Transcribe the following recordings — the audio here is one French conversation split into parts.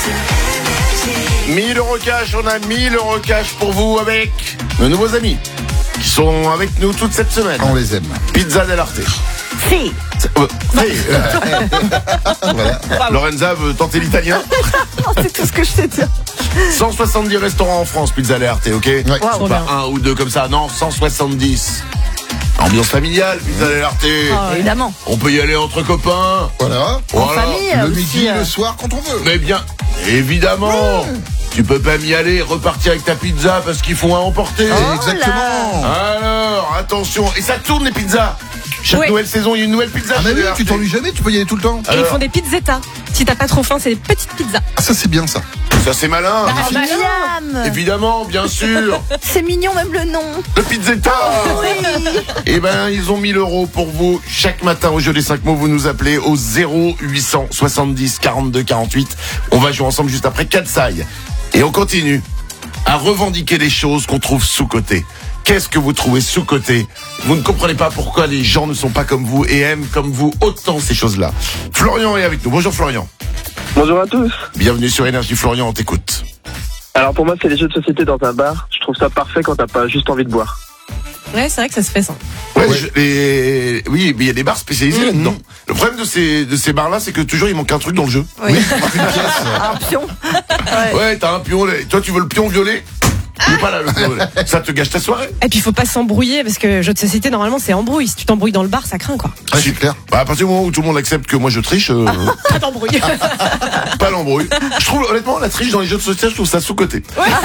1000 € cash, on a 1000 € cash pour vous avec nos nouveaux amis qui sont avec nous toute cette semaine. On les aime. Pizza del Arte. Si. Voilà. Lorenza veut tenter l'italien. C'est tout ce que je sais dire. 170 restaurants en France, Pizza del Arte, ok? Ouais. Wow. Pas un ou deux comme ça, non, 170. Ambiance familiale, Pizza del Arte. Évidemment. On peut y aller entre copains. Voilà. En famille Le aussi, midi, le soir, quand on veut. Mais bien, évidemment. Tu peux pas m'y aller, repartir avec ta pizza parce qu'ils font à emporter. Exactement. Alors, attention. Et ça tourne les pizzas. Chaque Oui. nouvelle saison, il y a une nouvelle pizza. Ah mais chez oui, Arte. tu t'ennuies jamais, tu peux y aller tout le temps. Et ils font des pizzetta. Si t'as pas trop faim, c'est des petites pizzas. Ah, ça c'est bien ça. Ça c'est malin. Miam. Évidemment, bien sûr. C'est mignon même le nom. Le pizzetta. Oui. Eh ben, ils ont 1000 € pour vous. Chaque matin au jeu des 5 mots, vous nous appelez au 0800 70 42 48. On va jouer ensemble juste après Katsai. Et on continue à revendiquer les choses qu'on trouve sous-cotées. Qu'est-ce que vous trouvez sous-coté? Vous ne comprenez pas pourquoi les gens ne sont pas comme vous et aiment comme vous autant ces choses-là. Florian est avec nous. Bonjour Florian. Bonjour à tous. Bienvenue sur Énergie. Florian, on t'écoute. Alors pour moi, c'est les jeux de société dans un bar. Je trouve ça parfait quand t'as pas juste envie de boire. Ouais, c'est vrai que ça se fait ça. Ouais, oui, mais il y a des bars spécialisés là-dedans. Le problème de ces bars-là, c'est que toujours il manque un truc dans le jeu. Oui. Une pièce. Un pion. Ouais, t'as un pion. Toi, tu veux le pion violet? Tu veux pas le pion violet. Ça te gâche ta soirée. Et puis il faut pas s'embrouiller parce que jeu de société normalement c'est embrouille. Si tu t'embrouilles dans le bar, ça craint quoi. Ouais, c'est clair. Bah, à partir du moment où tout le monde accepte que moi je triche, Pas d'embrouille. pas l'embrouille. Je trouve honnêtement la triche dans les jeux de société, je trouve ça sous-coté.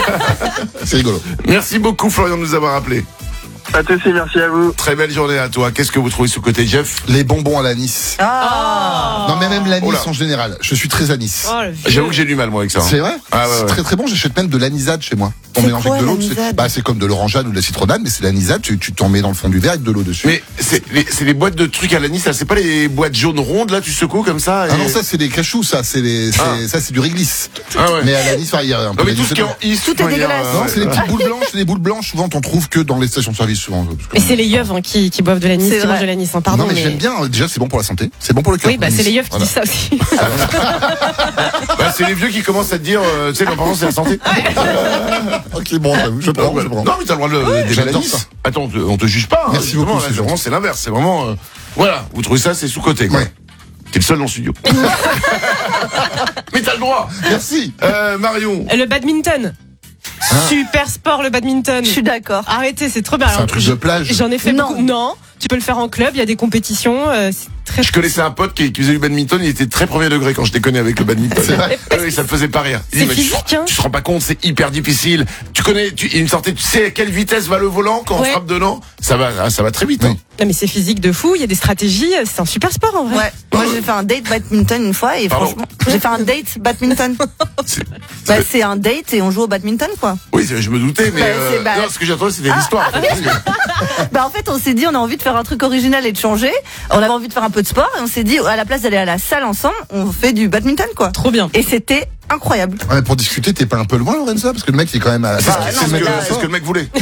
C'est rigolo. Merci beaucoup Florian de nous avoir appelé. Pas de soucis, merci à vous. Très belle journée à toi. Qu'est-ce que vous trouvez sous-coté, Jeff? Les bonbons à l'anis. Non mais même l'anis Oh là. en général. Je suis très anis. Oh, le vieux. J'avoue que j'ai du mal moi avec ça. C'est vrai. Ah ouais, C'est ouais. très très bon. J'achète même de l'anisade chez moi. On C'est mélange quoi, avec de l'eau. l'anisade C'est comme de l'orangeade ou de la citronnade, mais c'est l'anisade. Tu t'en mets dans le fond du verre avec de l'eau dessus. Mais c'est les boîtes de trucs à l'anis, ça c'est pas les boîtes jaunes rondes là, tu secoues comme ça. Ah non, ça c'est des cachous, ça c'est ça c'est du réglisse. Ah ouais. Mais à l'anis, il y a un peu Non mais tout d'anis ce qui est dedans. en is, Tout est dégueulasse. Non, c'est des petites boules blanches. C'est des boules blanches. Souvent, t'en trouves que dans les stations de service. Souvent. Et c'est les yeux qui boivent de l'anis, C'est qui vrai. mangent de l'anis. Hein, pardon. Non, mais j'aime bien. Déjà, c'est bon pour la santé. C'est bon pour le cœur. Oui, bah c'est les yeux qui Voilà. disent ça aussi. Bah, c'est les vieux qui commencent à te dire, tu sais, l'important c'est la santé. Ok, bon, je prends. Non mais t'as le droit de j'adore l'anis. ça. Attends, on te juge pas. Hein, Merci beaucoup, Justement, c'est là, gentil. vraiment, c'est l'inverse. C'est vraiment, voilà, vous trouvez ça, c'est sous-côté quoi. Ouais. T'es le seul dans le studio. Mais t'as le droit. Merci. Marion. Le badminton. Super sport le badminton. Je suis d'accord. Arrêtez, c'est trop bien. C'est un truc de plage. J'en ai fait Non. beaucoup. Non, tu peux le faire en club, il y a des compétitions. C'est très. Je connaissais un pote qui faisait du badminton, il était très premier degré quand je déconnais avec le badminton. C'est vrai. Ah oui, ça me faisait pas rire. Il C'est dit, mais physique, hein. tu te rends pas compte, c'est hyper difficile. Tu connais, il me sortait, tu sais à quelle vitesse va le volant quand on Ouais. frappe dedans? Ça va très vite. Hein. Non mais c'est physique de fou. Il y a des stratégies. C'est un super sport en vrai. Ouais. Moi j'ai fait un date badminton une fois et Pardon. franchement j'ai fait un date badminton. C'est- Bah c'est un date et on joue au badminton quoi. Oui, je me doutais, mais Bah, non, ce que j'ai entendu, c'était l'histoire. Bah en fait on s'est dit on a envie de faire un truc original et de changer. On avait envie de faire un peu de sport et on s'est dit à la place d'aller à la salle ensemble, on fait du badminton quoi. Trop bien. Et c'était incroyable. Ouais, pour discuter, t'es pas un peu loin, Lorenza? Parce que le mec, il est quand même à. C'est Ah, non, ce mais que- là, c'est ce que le mec voulait.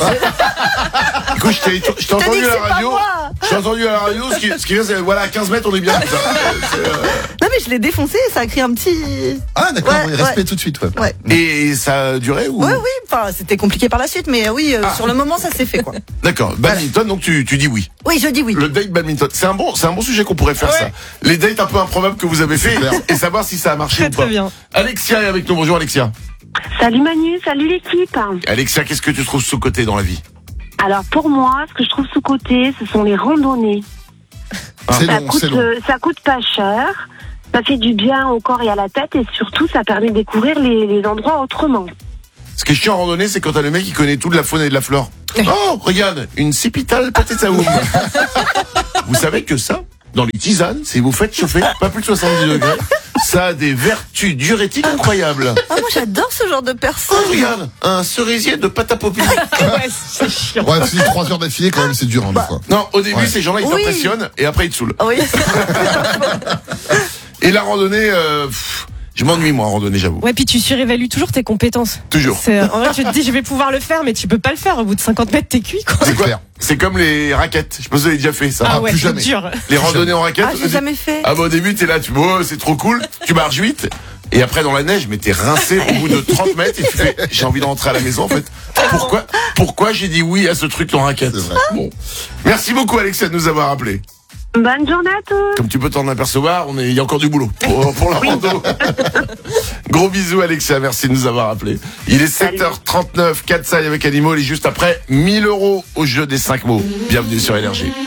Écoute, je t'ai entendu dit que à c'est la pas radio. moi. Je t'ai entendu à la radio. Ce qui vient, c'est voilà, à 15 mètres, on est bien. Non mais je l'ai défoncé et ça a créé un petit. Ah, d'accord, Ouais, oui, respect ouais. tout de suite, ouais. Ouais. Et ça a duré ou? Ouais oui, enfin c'était compliqué par la suite mais oui sur le moment ça s'est fait quoi. D'accord. Badminton, donc tu dis oui. Oui je dis oui. Le date badminton, c'est un bon sujet qu'on pourrait faire ça. Les dates un peu improbables que vous avez fait Super. et savoir si ça a marché Très ou pas. très bien. Alexia est avec nous. Bonjour Alexia. Salut Manu, salut l'équipe. Alexia, qu'est-ce que tu trouves sous-côté dans la vie? Alors pour moi, ce que je trouve sous-côté, ce sont les randonnées. C'est Ça long, coûte, c'est long. ça coûte pas cher, ça fait du bien au corps et à la tête et surtout ça permet de découvrir les endroits autrement. Ce qui est chiant en randonnée, c'est quand t'as le mec qui connaît tout de la faune et de la flore. Oh, regarde, une cipital patetaoum. Vous savez que ça, dans les tisanes, si vous faites chauffer pas plus de 70 degrés, ça a des vertus diurétiques incroyables. Ah moi j'adore ce genre de Oh, personne. regarde, un cerisier de pâte à popper. Ouais, c'est chiant. Ouais, c'est 3 heures d'affilée, quand même, c'est dur, hein, des fois. Non, au début, Ouais. ces gens-là, ils Oui. t'impressionnent et après, ils te saoulent. Oui. Et la randonnée, je m'ennuie, moi, en randonnée, j'avoue. Ouais, puis tu surévalues toujours tes compétences. Toujours. En vrai, tu te dis, je vais pouvoir le faire, mais tu peux pas le faire. Au bout de 50 mètres, t'es cuit, quoi. C'est quoi? clair. C'est comme les raquettes. Je pense que vous avez déjà fait ça. Ah ouais, plus c'est jamais. dur. Les randonnées en raquettes. Ah j'ai jamais fait. Ah bah au début t'es là, c'est trop cool, tu marches vite, Et après, dans la neige, mais t'es rincé au bout de 30 mètres et tu fais, j'ai envie de rentrer à la maison, en fait. Pourquoi j'ai dit oui à ce truc en raquette? C'est vrai. Bon. Merci beaucoup, Alexia, de nous avoir appelés. Bonne journée à tous. Comme tu peux t'en apercevoir, il y a encore du boulot pour la rando. Gros bisous, Alexia, merci de nous avoir appelés. Il est 7h39, Katsai avec Animal et juste après, 1000 € au jeu des 5 mots. Bienvenue sur Énergie.